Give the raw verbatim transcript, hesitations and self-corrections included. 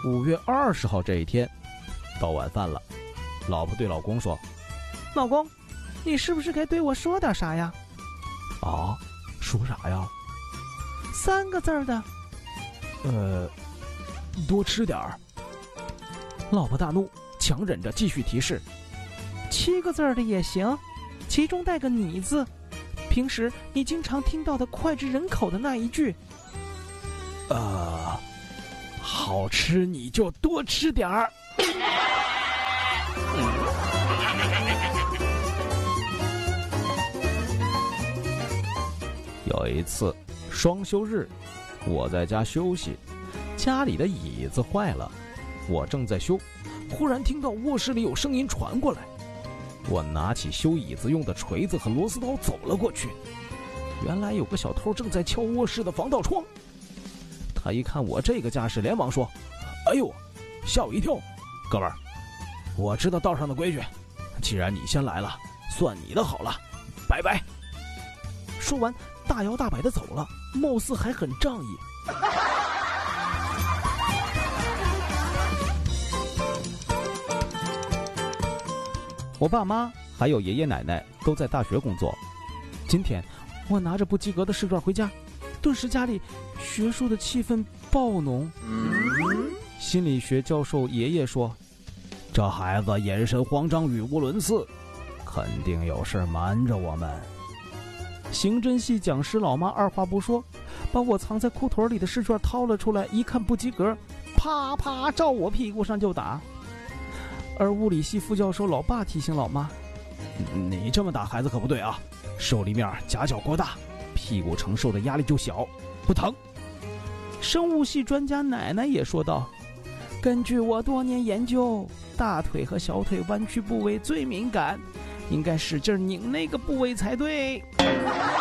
五月二十号这一天，到晚饭了，老婆对老公说：“ 老公，你是不是该对我说点啥呀？”“ 啊，说啥呀？”“ 三个字儿的。”“ 呃，多吃点儿。” 老婆大怒，强忍着继续提示：“七个字儿的也行，其中带个你字，平时你经常听到的脍炙人口的那一句。”“ 呃，好吃你就多吃点儿。”有一次双休日，我在家休息，家里的椅子坏了，我正在修，忽然听到卧室里有声音传过来。我拿起修椅子用的锤子和螺丝刀走了过去，原来有个小偷正在敲卧室的防盗窗。他一看我这个架势，连忙说：“哎呦，吓我一跳！哥们儿，我知道道上的规矩，既然你先来了，算你的好了，拜拜。” 说完大摇大摆地走了，貌似还很仗义。 我爸妈还有爷爷奶奶都在大学工作。今天我拿着不及格的试卷回家，顿时家里学术的气氛爆浓。嗯、心理学教授爷爷说：“这孩子眼神慌张，语无伦次，肯定有事瞒着我们。”刑侦系讲师老妈二话不说，把我藏在裤腿里的试卷掏了出来，一看不及格，啪啪照我屁股上就打。而物理系副教授老爸提醒老妈：“你这么打孩子可不对啊，受力面夹角过大，屁股承受的压力就小，不疼。”生物系专家奶奶也说道：“根据我多年研究，大腿和小腿弯曲部位最敏感，应该使劲拧那个部位才对。”